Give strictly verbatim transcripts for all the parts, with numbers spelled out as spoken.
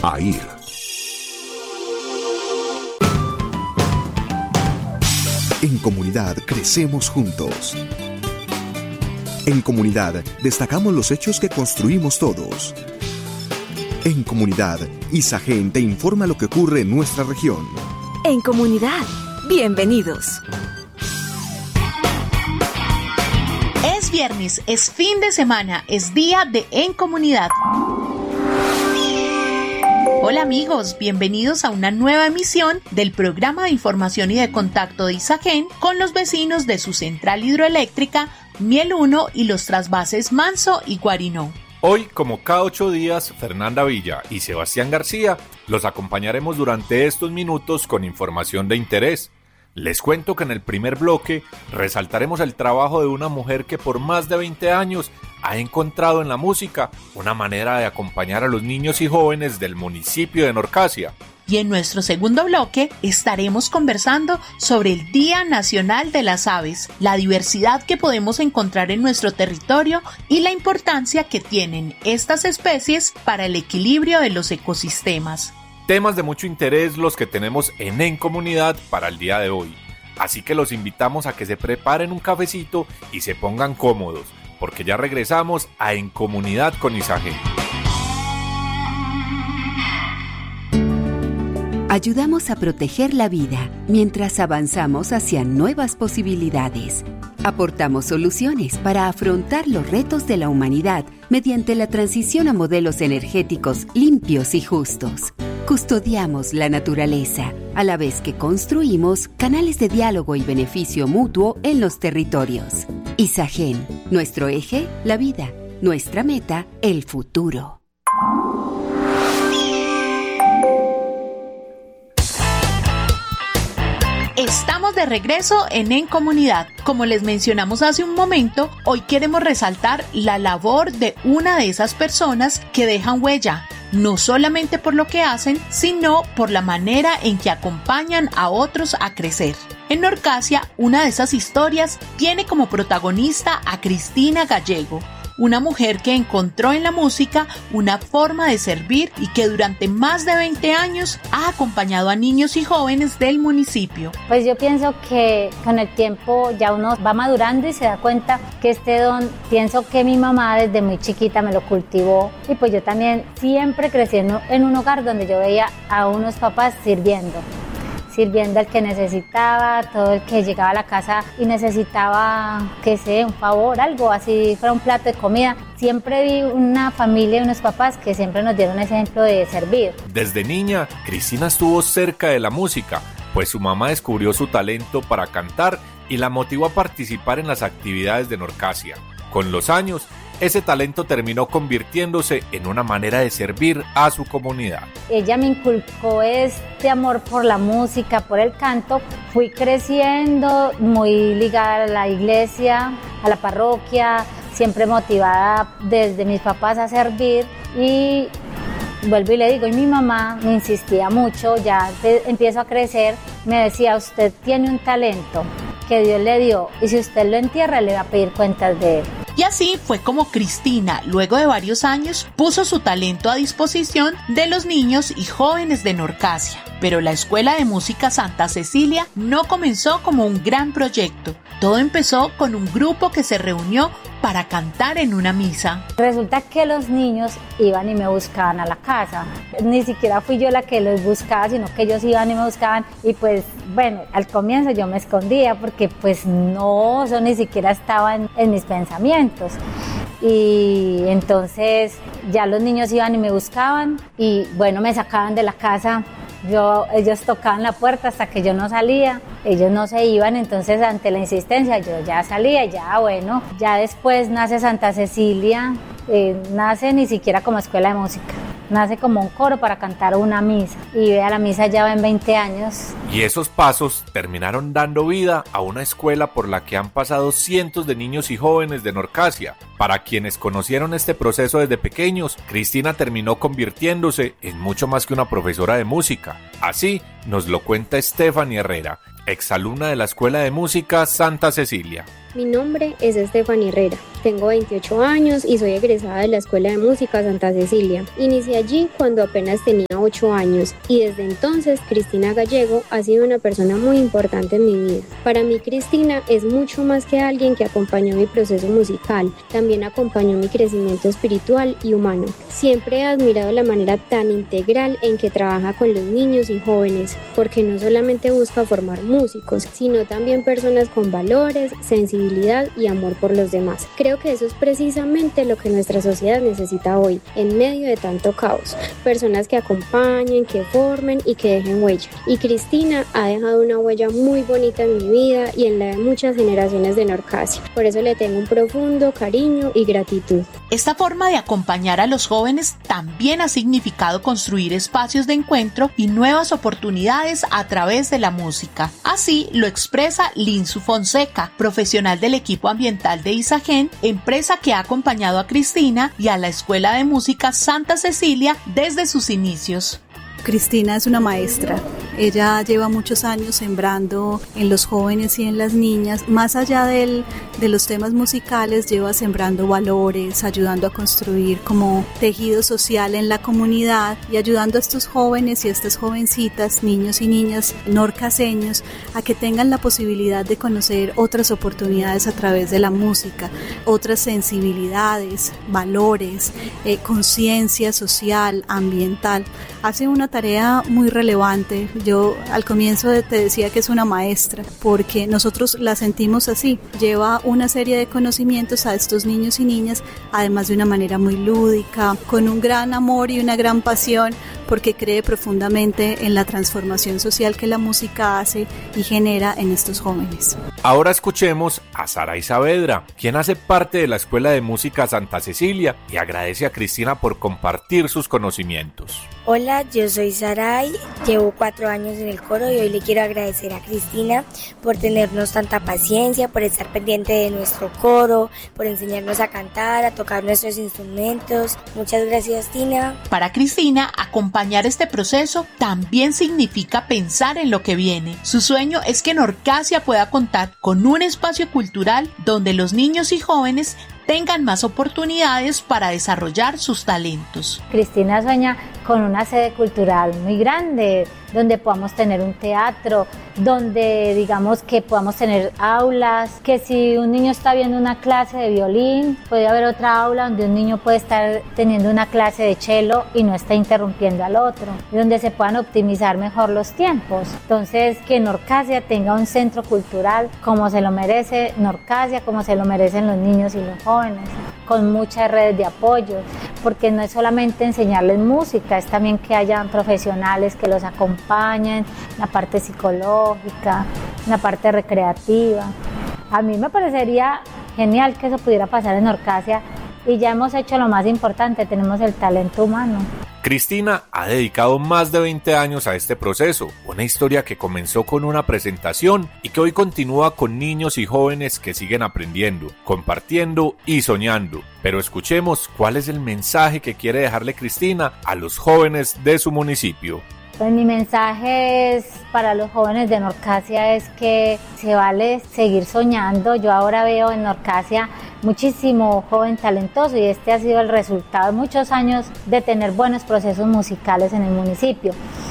AIR. En comunidad crecemos juntos. En comunidad destacamos los hechos que construimos todos. En comunidad, Isagen te informa lo que ocurre en nuestra región. En comunidad, bienvenidos. Es viernes, es fin de semana, es día de En Comunidad. Hola amigos, bienvenidos a una nueva emisión del programa de información y de contacto de Isagen con los vecinos de su central hidroeléctrica Miel uno y los trasvases Manso y Guarinó. Hoy, como cada ocho días, Fernanda Villa y Sebastián García los acompañaremos durante estos minutos con información de interés. Les cuento que en el primer bloque resaltaremos el trabajo de una mujer que por más de veinte años ha encontrado en la música una manera de acompañar a los niños y jóvenes del municipio de Norcasia. Y en nuestro segundo bloque estaremos conversando sobre el Día Nacional de las Aves, la diversidad que podemos encontrar en nuestro territorio y la importancia que tienen estas especies para el equilibrio de los ecosistemas. Temas de mucho interés los que tenemos en En Comunidad para el día de hoy. Así que los invitamos a que se preparen un cafecito y se pongan cómodos, porque ya regresamos a En Comunidad con Isagen. Ayudamos a proteger la vida mientras avanzamos hacia nuevas posibilidades. Aportamos soluciones para afrontar los retos de la humanidad mediante la transición a modelos energéticos limpios y justos. Custodiamos la naturaleza, a la vez que construimos canales de diálogo y beneficio mutuo en los territorios. Isagen, nuestro eje, la vida. Nuestra meta, el futuro. Estamos de regreso en En Comunidad. Como les mencionamos hace un momento, hoy queremos resaltar la labor de una de esas personas que dejan huella, no solamente por lo que hacen, sino por la manera en que acompañan a otros a crecer. En Norcasia, una de esas historias tiene como protagonista a Cristina Gallego, una mujer que encontró en la música una forma de servir y que durante más de veinte años ha acompañado a niños y jóvenes del municipio. Pues yo pienso que con el tiempo ya uno va madurando y se da cuenta que este don, pienso que mi mamá desde muy chiquita me lo cultivó, y pues yo también siempre crecí en un hogar donde yo veía a unos papás sirviendo. sirviendo al que necesitaba, todo el que llegaba a la casa y necesitaba, que sé, un favor, algo así, fuera un plato de comida. Siempre vi una familia y unos papás que siempre nos dieron ese ejemplo de servir. Desde niña, Cristina estuvo cerca de la música, pues su mamá descubrió su talento para cantar y la motivó a participar en las actividades de Norcasia. Con los años, ese talento terminó convirtiéndose en una manera de servir a su comunidad. Ella me inculcó este amor por la música, por el canto. Fui creciendo muy ligada a la iglesia, a la parroquia, siempre motivada desde mis papás a servir, y vuelvo y le digo, y mi mamá me insistía mucho, ya te, empiezo a crecer, me decía, usted tiene un talento que Dios le dio, y si usted lo entierra le va a pedir cuentas de él. Y así fue como Cristina, luego de varios años, puso su talento a disposición de los niños y jóvenes de Norcasia. Pero la Escuela de Música Santa Cecilia no comenzó como un gran proyecto. Todo empezó con un grupo que se reunió para cantar en una misa. Resulta que los niños iban y me buscaban a la casa. Ni siquiera fui yo la que los buscaba, sino que ellos iban y me buscaban. Y pues, bueno, al comienzo yo me escondía porque pues no, eso ni siquiera estaba en, en mis pensamientos. Y entonces ya los niños iban y me buscaban y bueno, me sacaban de la casa. Yo, ellos tocaban la puerta hasta que yo no salía, ellos no se iban, entonces ante la insistencia yo ya salía, ya bueno, ya después nace Santa Cecilia, eh, nace ni siquiera como escuela de música, nace como un coro para cantar una misa, y vea, la misa ya va en veinte años. Y esos pasos terminaron dando vida a una escuela por la que han pasado cientos de niños y jóvenes de Norcasia. Para quienes conocieron este proceso desde pequeños, Cristina terminó convirtiéndose en mucho más que una profesora de música. Así nos lo cuenta Stephanie Herrera, exalumna de la Escuela de Música Santa Cecilia. Mi nombre es Estefany Herrera, tengo veintiocho años y soy egresada de la Escuela de Música Santa Cecilia. Inicié allí cuando apenas tenía ocho años y desde entonces Cristina Gallego ha sido una persona muy importante en mi vida. Para mí Cristina es mucho más que alguien que acompañó mi proceso musical, también acompañó mi crecimiento espiritual y humano. Siempre he admirado la manera tan integral en que trabaja con los niños y jóvenes, porque no solamente busca formar músicos, sino también personas con valores, sensibilidad y amor por los demás. Creo que eso es precisamente lo que nuestra sociedad necesita hoy, en medio de tanto caos. Personas que acompañen, que formen y que dejen huella. Y Cristina ha dejado una huella muy bonita en mi vida y en la de muchas generaciones de Norcasia. Por eso le tengo un profundo cariño y gratitud. Esta forma de acompañar a los jóvenes también ha significado construir espacios de encuentro y nuevas oportunidades a través de la música. Así lo expresa Linsu Fonseca, profesional del equipo ambiental de Isagen, empresa que ha acompañado a Cristina y a la Escuela de Música Santa Cecilia desde sus inicios. Cristina es una maestra. Ella lleva muchos años sembrando en los jóvenes y en las niñas, más allá del, de los temas musicales, lleva sembrando valores, ayudando a construir como tejido social en la comunidad y ayudando a estos jóvenes y a estas jovencitas, niños y niñas norcaseños, a que tengan la posibilidad de conocer otras oportunidades a través de la música, otras sensibilidades, valores, eh, conciencia social, ambiental. Hace una tarea muy relevante. Yo al comienzo te decía que es una maestra, porque nosotros la sentimos así. Lleva una serie de conocimientos a estos niños y niñas, además de una manera muy lúdica, con un gran amor y una gran pasión, porque cree profundamente en la transformación social que la música hace y genera en estos jóvenes. Ahora escuchemos a Saray Saavedra, quien hace parte de la Escuela de Música Santa Cecilia y agradece a Cristina por compartir sus conocimientos. Hola, yo soy Saray, llevo cuatro años en el coro y hoy le quiero agradecer a Cristina por tenernos tanta paciencia, por estar pendiente de nuestro coro, por enseñarnos a cantar, a tocar nuestros instrumentos. Muchas gracias, Tina. Para Cristina, acompañar este proceso también significa pensar en lo que viene. Su sueño es que Norcasia pueda contar con un espacio cultural donde los niños y jóvenes tengan más oportunidades para desarrollar sus talentos. Cristina sueña con una sede cultural muy grande, donde podamos tener un teatro, donde digamos que podamos tener aulas, que si un niño está viendo una clase de violín, puede haber otra aula donde un niño puede estar teniendo una clase de cello y no está interrumpiendo al otro, y donde se puedan optimizar mejor los tiempos. Entonces, que Norcasia tenga un centro cultural como se lo merece Norcasia, como se lo merecen los niños y los jóvenes, con muchas redes de apoyo, porque no es solamente enseñarles música, es también que hayan profesionales que los acompañen, la parte psicológica, la parte recreativa. A mí me parecería genial que eso pudiera pasar en Norcasia y ya hemos hecho lo más importante, tenemos el talento humano. Cristina ha dedicado más de veinte años a este proceso, una historia que comenzó con una presentación y que hoy continúa con niños y jóvenes que siguen aprendiendo, compartiendo y soñando. Pero escuchemos cuál es el mensaje que quiere dejarle Cristina a los jóvenes de su municipio. Pues mi mensaje es para los jóvenes de Norcasia es que se vale seguir soñando. Yo ahora veo en Norcasia muchísimo joven talentoso y este ha sido el resultado de muchos años de tener buenos procesos musicales en el municipio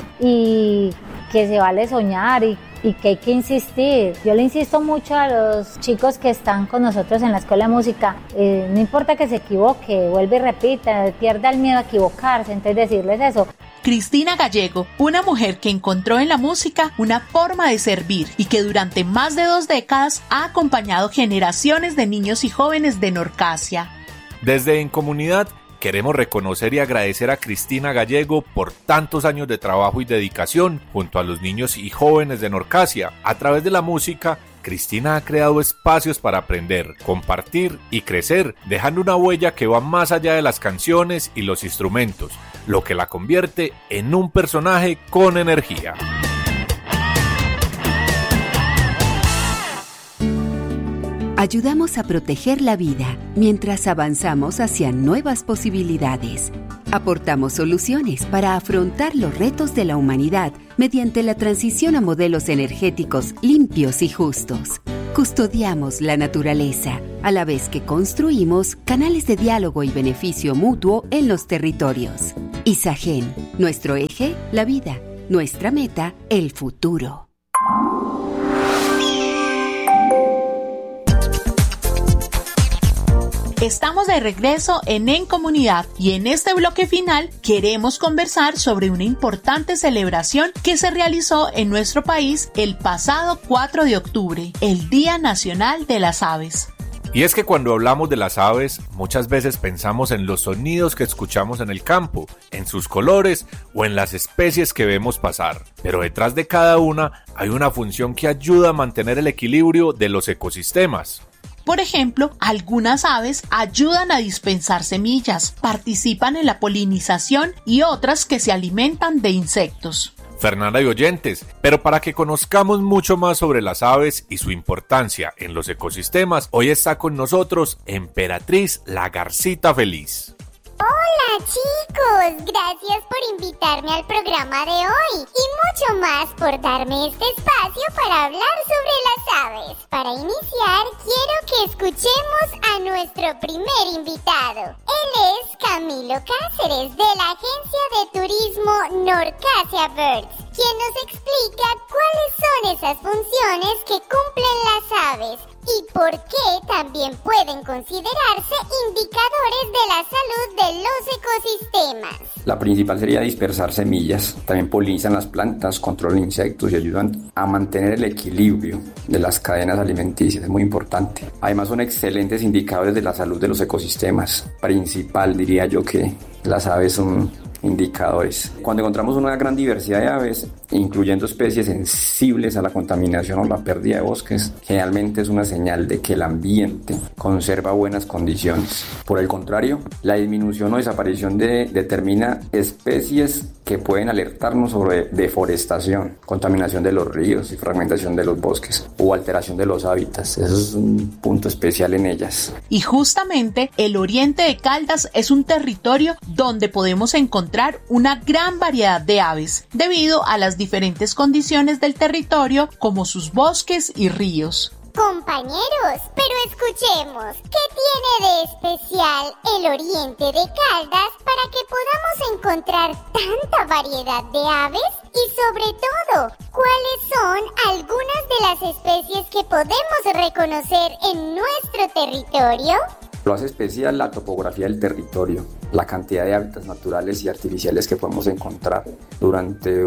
y que se vale soñar y, y que hay que insistir. Yo le insisto mucho a los chicos que están con nosotros en la Escuela de Música, eh, no importa que se equivoque, vuelve y repita, pierda el miedo a equivocarse, entonces decirles eso. Cristina Gallego, una mujer que encontró en la música una forma de servir y que durante más de dos décadas ha acompañado generaciones de niños y jóvenes de Norcasia. Desde En Comunidad queremos reconocer y agradecer a Cristina Gallego por tantos años de trabajo y dedicación junto a los niños y jóvenes de Norcasia. A través de la música, Cristina ha creado espacios para aprender, compartir y crecer, dejando una huella que va más allá de las canciones y los instrumentos, lo que la convierte en un personaje con energía. Ayudamos a proteger la vida mientras avanzamos hacia nuevas posibilidades. Aportamos soluciones para afrontar los retos de la humanidad mediante la transición a modelos energéticos limpios y justos. custodiamos la naturaleza, a la vez que construimos canales de diálogo y beneficio mutuo en los territorios. ISAGEN, nuestro eje, la vida, nuestra meta, el futuro. Estamos de regreso en En Comunidad y en este bloque final queremos conversar sobre una importante celebración que se realizó en nuestro país el pasado cuatro de octubre, el Día Nacional de las Aves. Y es que cuando hablamos de las aves, muchas veces pensamos en los sonidos que escuchamos en el campo, en sus colores o en las especies que vemos pasar. Pero detrás de cada una hay una función que ayuda a mantener el equilibrio de los ecosistemas. Por ejemplo, algunas aves ayudan a dispensar semillas, participan en la polinización y otras que se alimentan de insectos. Fernanda y oyentes, pero para que conozcamos mucho más sobre las aves y su importancia en los ecosistemas, hoy está con nosotros Emperatriz la Garcita Feliz. Hola chicos, gracias por invitarme al programa de hoy y mucho más por darme este espacio para hablar sobre las aves. Para iniciar, quiero que escuchemos a nuestro primer invitado. Él es Camilo Cáceres de la agencia de turismo Norcasia Birds, quien nos explica cuáles son esas funciones que cumplen las aves y por qué también pueden considerarse indicadores de la salud de los ecosistemas. La principal sería dispersar semillas, también polinizan las plantas, controlan insectos y ayudan a mantener el equilibrio de las cadenas alimenticias, es muy importante. Además son excelentes indicadores de la salud de los ecosistemas, principal diría yo que las aves son indicadores. Cuando encontramos una gran diversidad de aves, incluyendo especies sensibles a la contaminación o la pérdida de bosques, generalmente es una señal de que el ambiente conserva buenas condiciones. Por el contrario, la disminución o desaparición de, determina especies que pueden alertarnos sobre deforestación, contaminación de los ríos y fragmentación de los bosques o alteración de los hábitats. Eso es un punto especial en ellas. Y justamente el oriente de Caldas es un territorio donde podemos encontrar una gran variedad de aves, debido a las diferentes condiciones del territorio como sus bosques y ríos. Compañeros, pero escuchemos, ¿qué tiene de especial el oriente de Caldas para que podamos encontrar tanta variedad de aves? Y sobre todo, ¿cuáles son algunas de las especies que podemos reconocer en nuestro territorio? Lo hace especial la topografía del territorio, la cantidad de hábitats naturales y artificiales que podemos encontrar durante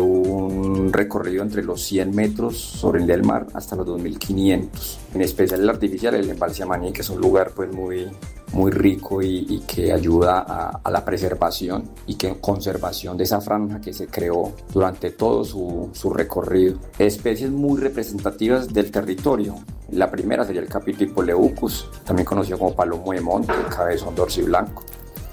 un recorrido entre los cien metros sobre el del mar hasta los dos mil quinientos. En especial el artificial, el embalse Amaní, que es un lugar pues muy, muy rico y, y que ayuda a, a la preservación y que conservación de esa franja que se creó durante todo su, su recorrido. Especies muy representativas del territorio. La primera sería el Capito Poleucus, también conocido como palomo de monte, cabezón dorsiblanco,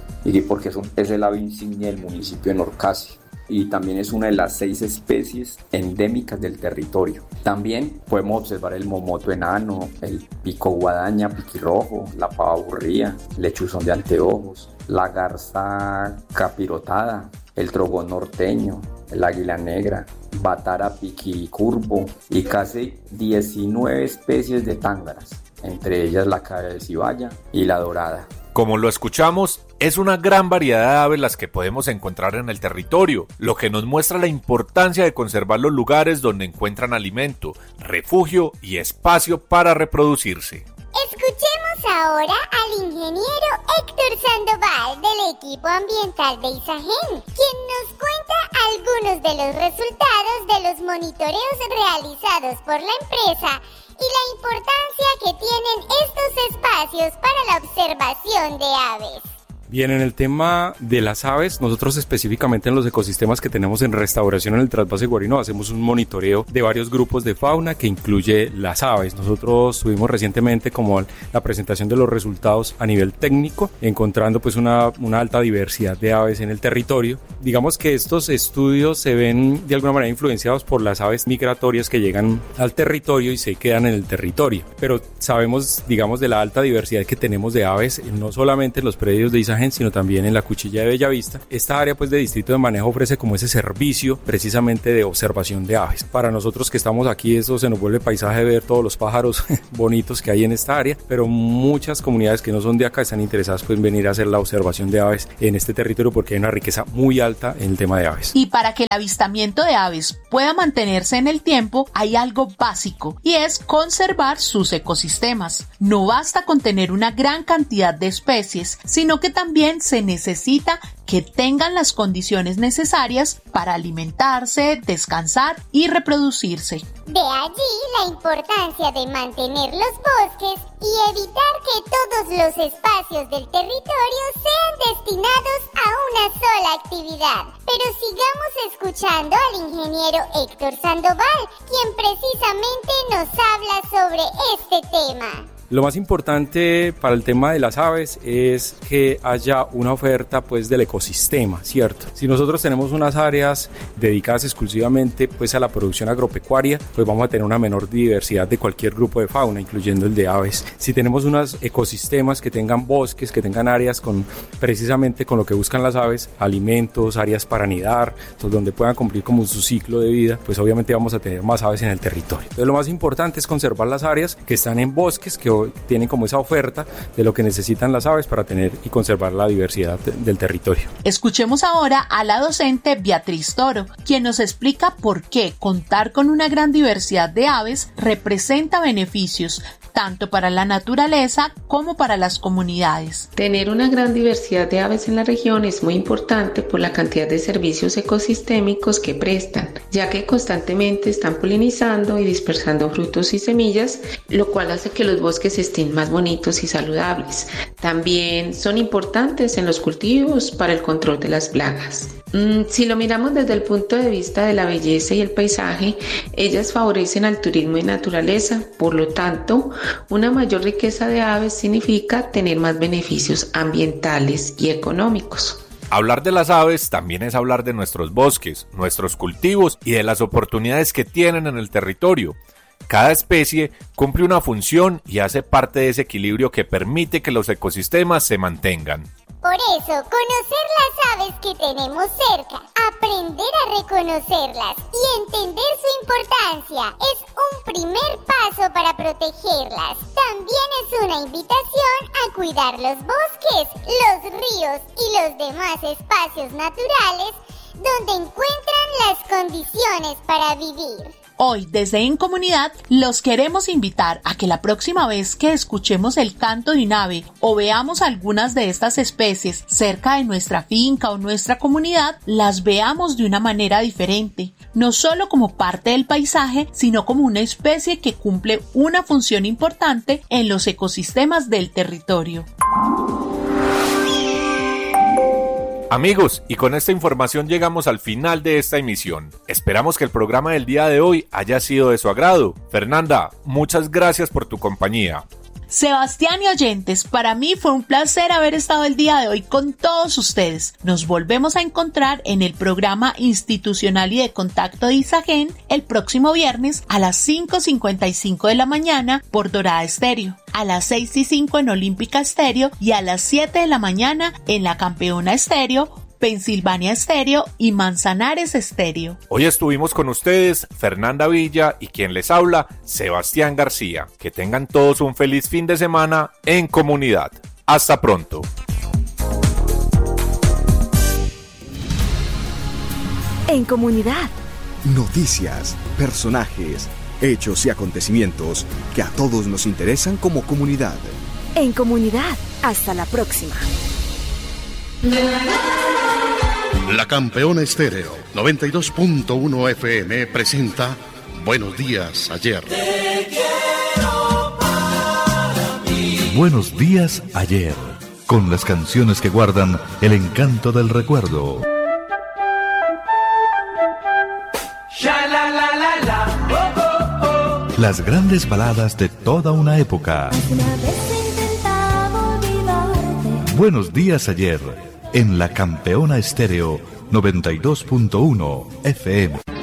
y porque es, un, es el ave insignia del municipio de Norcasia, y también es una de las seis especies endémicas del territorio. También podemos observar el momoto enano, el pico guadaña piquirrojo, la pava aburrida, lechuzón de anteojos, la garza capirotada, el trogón norteño, el águila negra, batara piquicurvo y casi diecinueve especies de tángaras, entre ellas la cabecibaya y la dorada. Como lo escuchamos, es una gran variedad de aves las que podemos encontrar en el territorio, lo que nos muestra la importancia de conservar los lugares donde encuentran alimento, refugio y espacio para reproducirse. Escuchemos ahora al ingeniero Héctor Sandoval del equipo ambiental de ISAGEN, quien nos cuenta algunos de los resultados de los monitoreos realizados por la empresa y la importancia que tienen estos espacios para la observación de aves. Bien, en el tema de las aves, nosotros específicamente en los ecosistemas que tenemos en restauración en el Trasvase Guarino hacemos un monitoreo de varios grupos de fauna que incluye las aves. Nosotros tuvimos recientemente como la presentación de los resultados a nivel técnico, encontrando pues una, una alta diversidad de aves en el territorio. Digamos que estos estudios se ven de alguna manera influenciados por las aves migratorias que llegan al territorio y se quedan en el territorio. Pero sabemos, digamos, de la alta diversidad que tenemos de aves, no solamente en los predios de Isagen, Izagen, sino también en la Cuchilla de Bellavista. Esta área pues de distrito de manejo ofrece como ese servicio precisamente de observación de aves. Para nosotros que estamos aquí, eso se nos vuelve paisaje ver todos los pájaros bonitos que hay en esta área, pero muchas comunidades que no son de acá están interesadas pues en venir a hacer la observación de aves en este territorio porque hay una riqueza muy alta en el tema de aves. Y para que el avistamiento de aves pueda mantenerse en el tiempo, hay algo básico y es conservar sus ecosistemas. No basta con tener una gran cantidad de especies, sino que también se necesita que tengan las condiciones necesarias para alimentarse, descansar y reproducirse. De allí la importancia de mantener los bosques y evitar que todos los espacios del territorio sean destinados a una sola actividad. Pero sigamos escuchando al ingeniero Héctor Sandoval, quien precisamente nos habla sobre este tema. Lo más importante para el tema de las aves es que haya una oferta pues del ecosistema, ¿cierto? Si nosotros tenemos unas áreas dedicadas exclusivamente pues a la producción agropecuaria, pues vamos a tener una menor diversidad de cualquier grupo de fauna, incluyendo el de aves. Si tenemos unos ecosistemas que tengan bosques, que tengan áreas con precisamente con lo que buscan las aves, alimentos, áreas para anidar, pues, donde puedan cumplir como su ciclo de vida, pues obviamente vamos a tener más aves en el territorio. Entonces lo más importante es conservar las áreas que están en bosques, que tienen como esa oferta de lo que necesitan las aves para tener y conservar la diversidad de, del territorio. Escuchemos ahora a la docente Beatriz Toro, quien nos explica por qué contar con una gran diversidad de aves representa beneficios tanto para la naturaleza como para las comunidades. Tener una gran diversidad de aves en la región es muy importante por la cantidad de servicios ecosistémicos que prestan, ya que constantemente están polinizando y dispersando frutos y semillas, lo cual hace que los bosques estén más bonitos y saludables. También son importantes en los cultivos para el control de las plagas. Si lo miramos desde el punto de vista de la belleza y el paisaje, ellas favorecen al turismo y naturaleza, por lo tanto, una mayor riqueza de aves significa tener más beneficios ambientales y económicos. Hablar de las aves también es hablar de nuestros bosques, nuestros cultivos y de las oportunidades que tienen en el territorio. Cada especie cumple una función y hace parte de ese equilibrio que permite que los ecosistemas se mantengan. Por eso, conocer las aves que tenemos cerca, aprender a reconocerlas y entender su importancia es un primer paso para protegerlas. También es una invitación a cuidar los bosques, los ríos y los demás espacios naturales donde encuentran las condiciones para vivir. Hoy, desde En Comunidad, los queremos invitar a que la próxima vez que escuchemos el canto de un ave o veamos algunas de estas especies cerca de nuestra finca o nuestra comunidad, las veamos de una manera diferente, no solo como parte del paisaje, sino como una especie que cumple una función importante en los ecosistemas del territorio. Amigos, y con esta información llegamos al final de esta emisión. Esperamos que el programa del día de hoy haya sido de su agrado. Fernanda, muchas gracias por tu compañía. Sebastián y oyentes, para mí fue un placer haber estado el día de hoy con todos ustedes. Nos volvemos a encontrar en el programa institucional y de contacto de Izagen el próximo viernes a las cinco cincuenta y cinco de la mañana por Dorada Estéreo, a las seis y cinco en Olímpica Estéreo y a las siete de la mañana en La Campeona Estéreo, Pensilvania Estéreo y Manzanares Estéreo. Hoy estuvimos con ustedes Fernanda Villa y quien les habla, Sebastián García. Que tengan todos un feliz fin de semana en comunidad. Hasta pronto. En comunidad. Noticias, personajes, hechos y acontecimientos que a todos nos interesan como comunidad. En comunidad. Hasta la próxima. La Campeona Estéreo noventa y dos punto uno F M presenta Buenos Días Ayer. Te quiero para mí. Buenos Días Ayer, con las canciones que guardan el encanto del recuerdo. Las grandes baladas de toda una época. Buenos Días Ayer, en La Campeona Estéreo noventa y dos punto uno F M.